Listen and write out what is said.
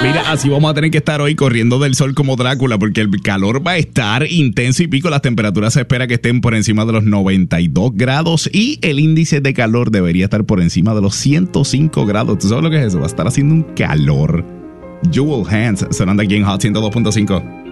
Mira, así vamos a tener que estar hoy corriendo del sol como Drácula, porque el calor va a estar intenso y pico. Las temperaturas se espera que estén por encima de los 92 grados y el índice de calor debería estar por encima de los 105 grados. ¿Tú sabes lo que es eso? Va a estar haciendo un calor. Jewel Hands sonando aquí en Hot 102.5.